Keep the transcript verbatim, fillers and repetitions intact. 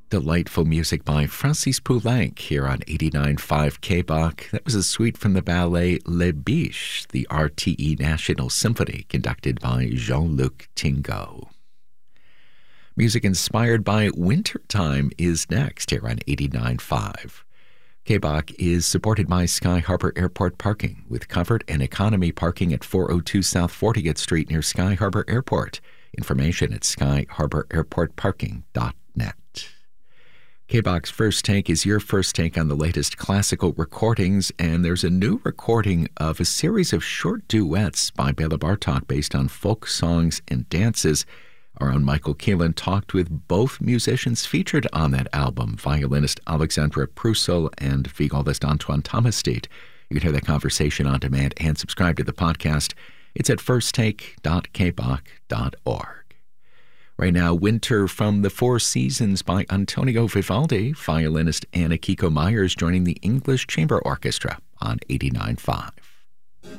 Delightful music by Francis Poulenc here on eighty-nine point five K B O C. That was a suite from the ballet Les Biches, the R T E National Symphony, conducted by Jean-Luc Tingo. Music inspired by wintertime is next here on eighty-nine point five. K B O C is supported by Sky Harbor Airport Parking, with comfort and economy parking at four oh two South fortieth Street near Sky Harbor Airport. Information at sky harbor airport parking dot net. K B O C's First Take is your first take on the latest classical recordings, and there's a new recording of a series of short duets by Bela Bartok based on folk songs and dances. Our own Michael Keelan talked with both musicians featured on that album, violinist Alexandra Prussel and violinist Antoine Thomasstedt. You can hear that conversation on demand and subscribe to the podcast. It's at first take dot k b o c dot org. Right now, Winter from the Four Seasons by Antonio Vivaldi, violinist Anna Kiko Myers joining the English Chamber Orchestra on eighty-nine point five.